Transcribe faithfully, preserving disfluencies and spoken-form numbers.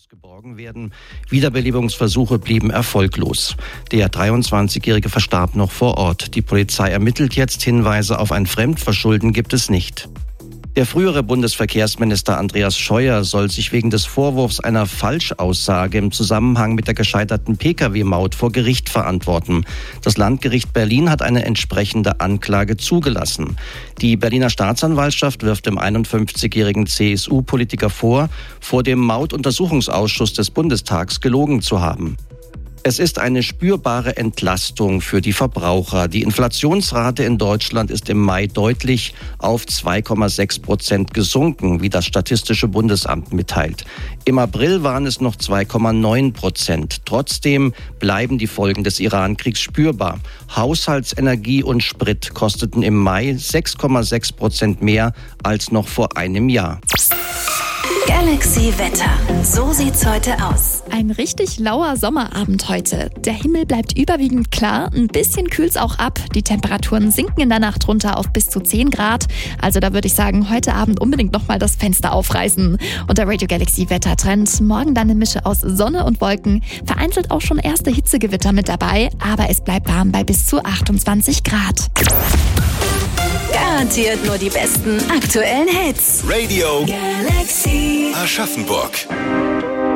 Haus geborgen werden. Wiederbelebungsversuche blieben erfolglos. Der dreiundzwanzigjährige verstarb noch vor Ort. Die Polizei ermittelt jetzt. Hinweise auf ein Fremdverschulden gibt es nicht. Der frühere Bundesverkehrsminister Andreas Scheuer soll sich wegen des Vorwurfs einer Falschaussage im Zusammenhang mit der gescheiterten Pkw-Maut vor Gericht verantworten. Das Landgericht Berlin hat eine entsprechende Anklage zugelassen. Die Berliner Staatsanwaltschaft wirft dem einundfünfzigjährigen C S U-Politiker vor, vor dem Mautuntersuchungsausschuss des Bundestags gelogen zu haben. Es ist eine spürbare Entlastung für die Verbraucher. Die Inflationsrate in Deutschland ist im Mai deutlich auf zwei Komma sechs Prozent gesunken, wie das Statistische Bundesamt mitteilt. Im April waren es noch zwei Komma neun Prozent. Trotzdem bleiben die Folgen des Iran-Kriegs spürbar. Haushaltsenergie und Sprit kosteten im Mai sechs Komma sechs Prozent mehr als noch vor einem Jahr. Galaxy Wetter. So sieht's heute aus. Ein richtig lauer Sommerabend heute. Der Himmel bleibt überwiegend klar, ein bisschen kühlt's auch ab. Die Temperaturen sinken in der Nacht runter auf bis zu zehn Grad. Also da würde ich sagen, heute Abend unbedingt nochmal das Fenster aufreißen. Und der Radio Galaxy Wettertrend. Morgen dann eine Mische aus Sonne und Wolken. Vereinzelt auch schon erste Hitzegewitter mit dabei. Aber es bleibt warm bei bis zu achtundzwanzig Grad. Garantiert nur die besten aktuellen Hits. Radio Galaxy Aschaffenburg.